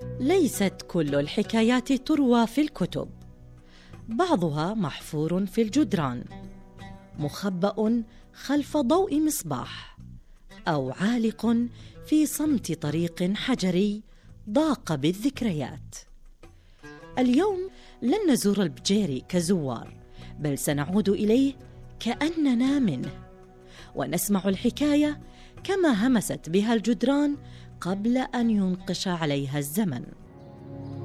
ليست كل الحكايات تروى في الكتب، بعضها محفور في الجدران، مخبأ خلف ضوء مصباح، أو عالق في صمت طريق حجري ضاق بالذكريات. اليوم لن نزور البجيري كزوار، بل سنعود إليه كأننا منه، ونسمع الحكاية كما همست بها الجدران قبل أن ينقش عليها الزمن.